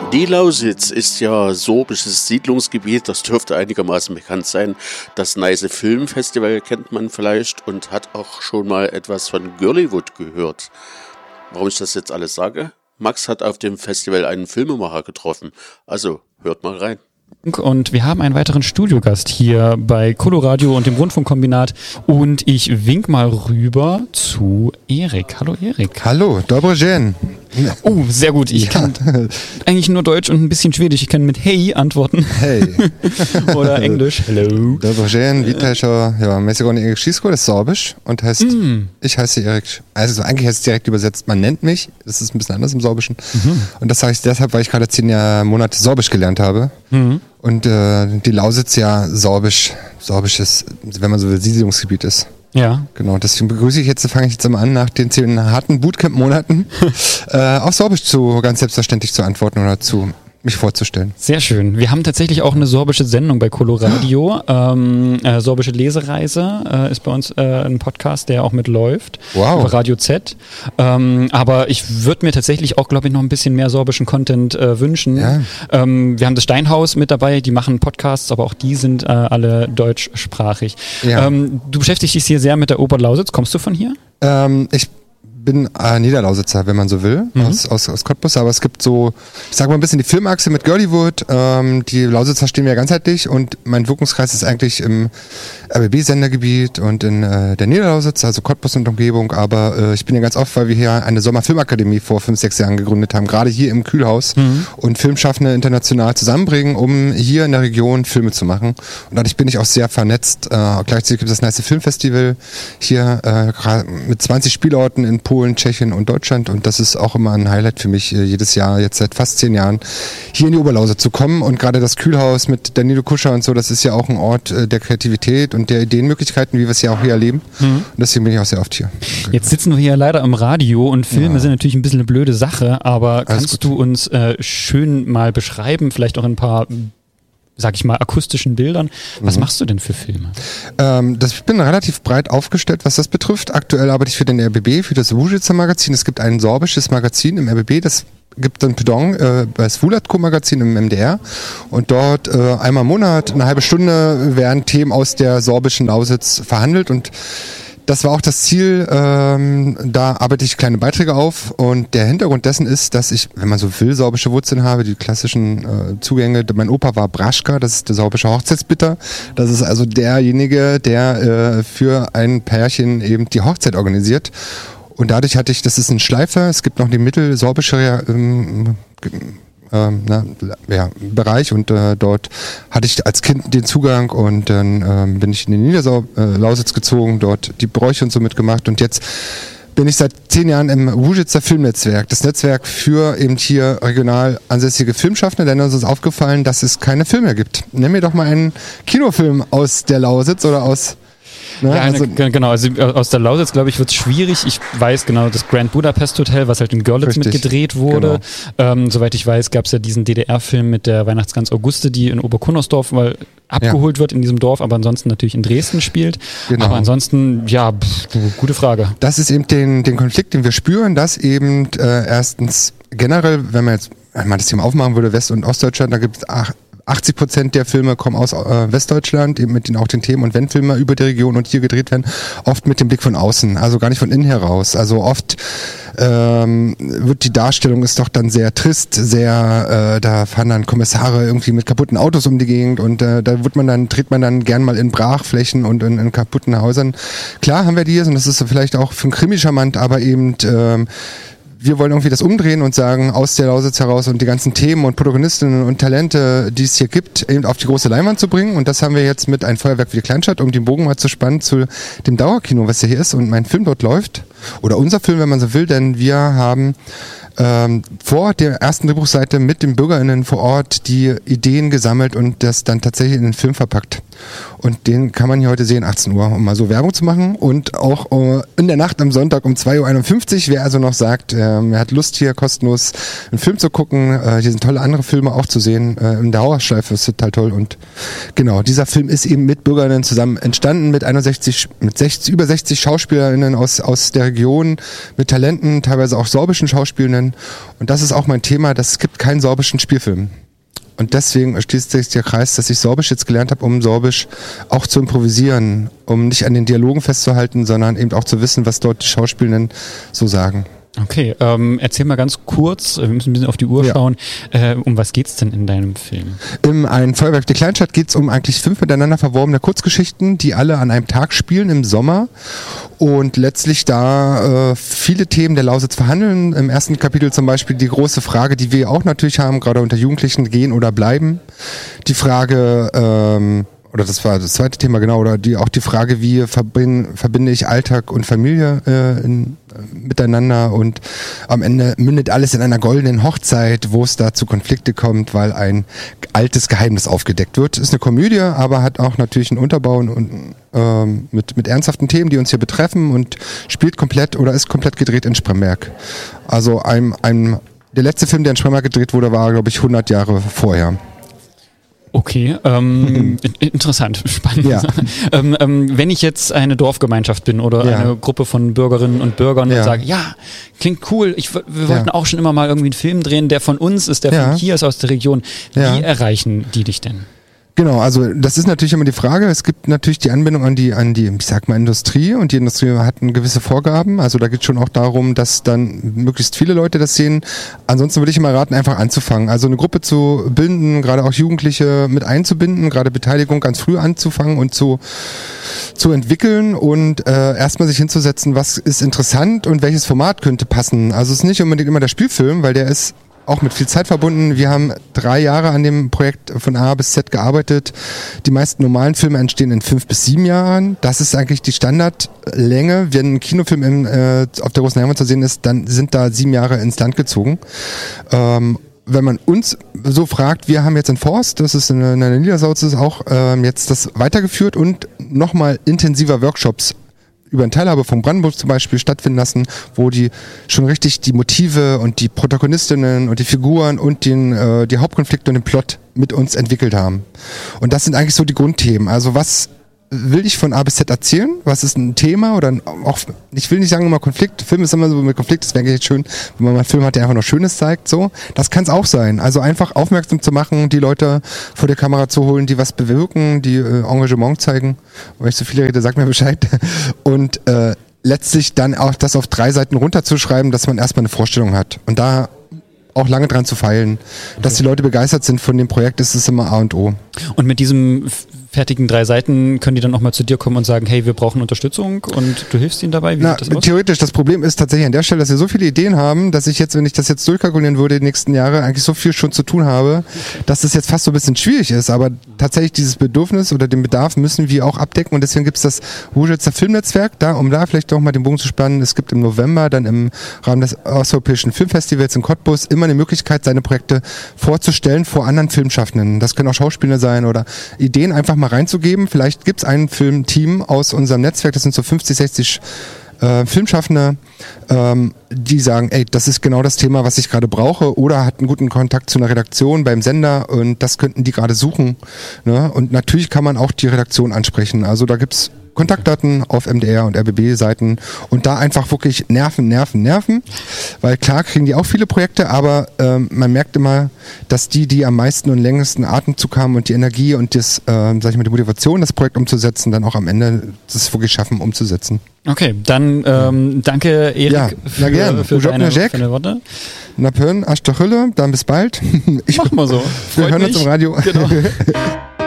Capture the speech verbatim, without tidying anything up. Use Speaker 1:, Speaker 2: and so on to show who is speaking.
Speaker 1: Die Lausitz ist ja sorbisches Siedlungsgebiet, das dürfte einigermaßen bekannt sein. Das Neise Filmfestival kennt man vielleicht und hat auch schon mal etwas von Girlywood gehört. Warum ich das jetzt alles sage? Max hat auf dem Festival einen Filmemacher getroffen, also hört mal rein.
Speaker 2: Und wir haben einen weiteren Studiogast hier bei Coloradio und dem Rundfunkkombinat und ich wink mal rüber zu Erik. Hallo Erik.
Speaker 3: Hallo, Dobry dzień.
Speaker 2: Oh, sehr gut. Ich ja. kann eigentlich nur Deutsch und ein bisschen Schwedisch. Ich kann mit Hey antworten.
Speaker 3: Hey.
Speaker 2: Oder Englisch. Hello.
Speaker 3: Dobry dzień, witajcie. Ja, mäßig auch Erik Schisko, das ist Sorbisch und heißt, mm. ich heiße Erik, also eigentlich heißt es direkt übersetzt, man nennt mich, das ist ein bisschen anders im Sorbischen. Mhm. Und das sage ich deshalb, weil ich gerade zehn Jahre, Monate Sorbisch gelernt habe. Mhm. Und äh, die Lausitz ja Sorbisch, Sorbisch ist, wenn man so will, Siedlungsgebiet ist.
Speaker 2: Ja.
Speaker 3: Genau, deswegen begrüße ich jetzt, fange ich jetzt mal an, nach den zehn harten Bootcamp-Monaten äh, auf Sorbisch zu, ganz selbstverständlich zu antworten oder zu mich vorzustellen.
Speaker 2: Sehr schön. Wir haben tatsächlich auch eine sorbische Sendung bei Coloradio. ähm, äh, Sorbische Lesereise äh, ist bei uns äh, ein Podcast, der auch mitläuft.
Speaker 3: Wow.
Speaker 2: Über Radio Z. Ähm, aber ich würde mir tatsächlich auch, glaube ich, noch ein bisschen mehr sorbischen Content äh, wünschen.
Speaker 3: Ja.
Speaker 2: Ähm, wir haben das Steinhaus mit dabei, die machen Podcasts, aber auch die sind äh, alle deutschsprachig. Ja. Ähm, du beschäftigst dich hier sehr mit der Oberlausitz. Kommst du von hier?
Speaker 3: Ähm, ich bin äh, Niederlausitzer, wenn man so will, mhm. aus, aus, aus Cottbus, aber es gibt so, ich sag mal ein bisschen die Filmachse mit Girlywood, ähm, die Lausitzer stehen ja ganzheitlich und mein Wirkungskreis ist eigentlich im R B B-Sendergebiet und in äh, der Niederlausitz, also Cottbus und Umgebung, aber äh, ich bin ja ganz oft, weil wir hier eine Sommerfilmakademie vor fünf, sechs Jahren gegründet haben, gerade hier im Kühlhaus mhm. und Filmschaffende international zusammenbringen, um hier in der Region Filme zu machen und dadurch bin ich auch sehr vernetzt. Äh, gleichzeitig gibt es das Neise Filmfestival hier äh, mit zwanzig Spielorten in Polen, Tschechien und Deutschland und das ist auch immer ein Highlight für mich, jedes Jahr, jetzt seit fast zehn Jahren, hier in die Oberlausitz zu kommen und gerade das Kühlhaus mit Danilo Kuscher und so, das ist ja auch ein Ort der Kreativität und der Ideenmöglichkeiten, wie wir es ja auch hier erleben mhm. und deswegen bin ich auch sehr oft hier.
Speaker 2: Jetzt sitzen wir hier leider im Radio und Filme ja. sind natürlich ein bisschen eine blöde Sache, aber kannst du uns äh, schön mal beschreiben, vielleicht auch ein paar sag ich mal, akustischen Bildern. Was mhm. machst du denn für Filme?
Speaker 3: Ähm, das, ich bin relativ breit aufgestellt, was das betrifft. Aktuell arbeite ich für den R B B, für das Wujitzer Magazin. Es gibt ein sorbisches Magazin im R B B, das gibt dann Pardon äh, das Vulatko-Magazin im M D R und dort äh, einmal im Monat, eine halbe Stunde werden Themen aus der sorbischen Lausitz verhandelt und das war auch das Ziel, ähm, da arbeite ich kleine Beiträge auf und der Hintergrund dessen ist, dass ich, wenn man so will, sorbische Wurzeln habe, die klassischen äh, Zugänge, mein Opa war Braschka, das ist der sorbische Hochzeitsbitter, das ist also derjenige, der äh, für ein Pärchen eben die Hochzeit organisiert und dadurch hatte ich, das ist ein Schleifer, es gibt noch den mittelsorbische ähm, Ähm, na, ja, Bereich und äh, dort hatte ich als Kind den Zugang und dann ähm, bin ich in die Niederlausitz gezogen, dort die Bräuche und so mitgemacht und jetzt bin ich seit zehn Jahren im Wujitzer Filmnetzwerk, das Netzwerk für eben hier regional ansässige Filmschaffende, denn uns ist aufgefallen, dass es keine Filme gibt. Nenn mir doch mal einen Kinofilm aus der Lausitz oder aus
Speaker 2: Ne? Ja, also, eine, genau, also aus der Lausitz, glaube ich, wird es schwierig. Ich weiß genau, das Grand Budapest Hotel, was halt in Görlitz richtig, mit gedreht wurde. Genau. Ähm, soweit ich weiß, gab es ja diesen D D R-Film mit der Weihnachtsgans Auguste, die in Oberkunnersdorf weil abgeholt ja. wird in diesem Dorf, aber ansonsten natürlich in Dresden spielt. Genau. Aber ansonsten, ja, pff, gute Frage.
Speaker 3: Das ist eben den, den Konflikt, den wir spüren, dass eben äh, erstens generell, wenn man jetzt wenn man das Thema aufmachen würde, West- und Ostdeutschland, da gibt es achtzig Prozent der Filme kommen aus äh, Westdeutschland, eben mit den, auch den Themen und wenn Filme über die Region und hier gedreht werden, oft mit dem Blick von außen, also gar nicht von innen heraus. Also oft ähm, wird die Darstellung ist doch dann sehr trist, sehr, äh, da fahren dann Kommissare irgendwie mit kaputten Autos um die Gegend und äh, da wird man dann, dreht man dann gern mal in Brachflächen und in, in kaputten Häusern. Klar haben wir die und das ist vielleicht auch für einen Krimi charmant, aber eben ähm, wir wollen irgendwie das umdrehen und sagen, aus der Lausitz heraus und die ganzen Themen und Protagonistinnen und Talente, die es hier gibt, eben auf die große Leinwand zu bringen. Und das haben wir jetzt mit Ein Feuerwerk für die Kleinstadt, um den Bogen mal zu spannen zu dem Dauerkino, was ja hier ist und mein Film dort läuft. Oder unser Film, wenn man so will, denn wir haben ähm, vor der ersten Drehbuchseite mit den BürgerInnen vor Ort die Ideen gesammelt und das dann tatsächlich in den Film verpackt. Und den kann man hier heute sehen, achtzehn Uhr, um mal so Werbung zu machen. Und auch uh, in der Nacht am Sonntag um zwei Uhr einundfünfzig, wer also noch sagt, ähm, er hat Lust hier kostenlos einen Film zu gucken, äh, hier sind tolle andere Filme auch zu sehen, äh, in der Dauerschleife ist total toll. Und genau, dieser Film ist eben mit BürgerInnen zusammen entstanden, mit einundsechzig, mit sechzig, über sechzig SchauspielerInnen aus, aus der Region mit Talenten, teilweise auch sorbischen Schauspielenden. Und das ist auch mein Thema, dass es gibt keinen sorbischen Spielfilm. Und deswegen schließt sich der Kreis, dass ich Sorbisch jetzt gelernt habe, um Sorbisch auch zu improvisieren, um nicht an den Dialogen festzuhalten, sondern eben auch zu wissen, was dort die Schauspielenden so sagen.
Speaker 2: Okay, ähm, erzähl mal ganz kurz, wir müssen ein bisschen auf die Uhr ja. schauen, äh, um was geht's denn in deinem Film?
Speaker 3: In Ein Feuerwerk der Kleinstadt geht es um eigentlich fünf miteinander verworbene Kurzgeschichten, die alle an einem Tag spielen im Sommer und letztlich da äh, viele Themen der Lausitz verhandeln. Im ersten Kapitel zum Beispiel die große Frage, die wir auch natürlich haben, gerade unter Jugendlichen, gehen oder bleiben. Die Frage, ähm, oder das war das zweite Thema, genau, oder die, auch die Frage, wie verbinde, verbinde ich Alltag und Familie äh, in, äh, miteinander und am Ende mündet alles in einer goldenen Hochzeit, wo es da zu Konflikte kommt, weil ein altes Geheimnis aufgedeckt wird. Ist eine Komödie, aber hat auch natürlich einen Unterbau und, ähm, mit, mit ernsthaften Themen, die uns hier betreffen und spielt komplett oder ist komplett gedreht in Spremberg. Also ein, ein, der letzte Film, der in Spremberg gedreht wurde, war, glaube ich, hundert Jahre vorher.
Speaker 2: Okay, ähm, interessant, spannend.
Speaker 3: Ja.
Speaker 2: Ähm, ähm, wenn ich jetzt eine Dorfgemeinschaft bin oder ja. eine Gruppe von Bürgerinnen und Bürgern ja. und sage, ja, klingt cool, ich, wir wollten ja. auch schon immer mal irgendwie einen Film drehen, der von uns ist, der ja. von hier ist, aus der Region. Wie ja. erreichen die dich denn?
Speaker 3: Genau, also das ist natürlich immer die Frage. Es gibt natürlich die Anbindung an die, an die, ich sag mal, Industrie und die Industrie hat gewisse Vorgaben. Also da geht es schon auch darum, dass dann möglichst viele Leute das sehen. Ansonsten würde ich immer raten, einfach anzufangen. Also eine Gruppe zu bilden, gerade auch Jugendliche mit einzubinden, gerade Beteiligung ganz früh anzufangen und zu, zu entwickeln und äh, erstmal sich hinzusetzen, was ist interessant und welches Format könnte passen. Also es ist nicht unbedingt immer der Spielfilm, weil der ist auch mit viel Zeit verbunden. Wir haben drei Jahre an dem Projekt von A bis Z gearbeitet. Die meisten normalen Filme entstehen in fünf bis sieben Jahren. Das ist eigentlich die Standardlänge. Wenn ein Kinofilm in, äh, auf der großen Leinwand zu sehen ist, dann sind da sieben Jahre ins Land gezogen. Ähm, wenn man uns so fragt, wir haben jetzt in Forst, das ist in, in der Niederlausitz, ist auch ähm, jetzt das weitergeführt und nochmal intensiver Workshops über eine Teilhabe von Brandenburg zum Beispiel stattfinden lassen, wo die schon richtig die Motive und die Protagonistinnen und die Figuren und den, äh, die Hauptkonflikte und den Plot mit uns entwickelt haben. Und das sind eigentlich so die Grundthemen. Also was will ich von A bis Z erzählen? Was ist ein Thema? Oder auch, ich will nicht sagen immer Konflikt. Film ist immer so mit Konflikt. Das wäre eigentlich schön, wenn man mal einen Film hat, der einfach nur Schönes zeigt. So, das kann es auch sein. Also einfach aufmerksam zu machen, die Leute vor der Kamera zu holen, die was bewirken, die äh, Engagement zeigen. Wenn ich so viele rede, sagt mir Bescheid. Und äh, letztlich dann auch das auf drei Seiten runterzuschreiben, dass man erstmal eine Vorstellung hat. Und da auch lange dran zu feilen. Dass die Leute begeistert sind von dem Projekt, ist es immer A und O.
Speaker 2: Und mit diesem fertigen drei Seiten können die dann auch mal zu dir kommen und sagen, hey, wir brauchen Unterstützung und du hilfst ihnen dabei? Wie
Speaker 3: Na,
Speaker 2: sieht das aus?
Speaker 3: Theoretisch, das Problem ist tatsächlich an der Stelle, dass wir so viele Ideen haben, dass ich jetzt, wenn ich das jetzt durchkalkulieren würde, die nächsten Jahre eigentlich so viel schon zu tun habe, dass das jetzt fast so ein bisschen schwierig ist. Aber tatsächlich dieses Bedürfnis oder den Bedarf müssen wir auch abdecken und deswegen gibt es das Ruhschützer Filmnetzwerk, da, um da vielleicht doch mal den Bogen zu spannen. Es gibt im November dann im Rahmen des Osteuropäischen Filmfestivals in Cottbus immer eine Möglichkeit, seine Projekte vorzustellen vor anderen Filmschaffenden. Das können auch Schauspieler sein oder Ideen einfach mal reinzugeben. Vielleicht gibt es ein Filmteam aus unserem Netzwerk, das sind so fünfzig, sechzig äh, Filmschaffende, ähm, die sagen, ey, das ist genau das Thema, was ich gerade brauche, oder hat einen guten Kontakt zu einer Redaktion beim Sender und das könnten die gerade suchen. Ne? Und natürlich kann man auch die Redaktion ansprechen. Also da gibt's Kontaktdaten auf M D R und R B B-Seiten und da einfach wirklich nerven, nerven, nerven, weil klar kriegen die auch viele Projekte, aber ähm, man merkt immer, dass die, die am meisten und längsten Atemzug haben und die Energie und das, äh, sag ich mal, die Motivation, das Projekt umzusetzen, dann auch am Ende das wirklich schaffen, umzusetzen.
Speaker 2: Okay, dann ähm, danke Erik
Speaker 3: ja,
Speaker 2: für,
Speaker 3: na gern.
Speaker 2: für, deine, für deine Worte.
Speaker 3: Na Pön, Asch doch Hülle, dann bis bald. Ich,
Speaker 2: Mach mal so.
Speaker 3: Wir hören
Speaker 2: mich.
Speaker 3: uns im Radio.
Speaker 2: Genau.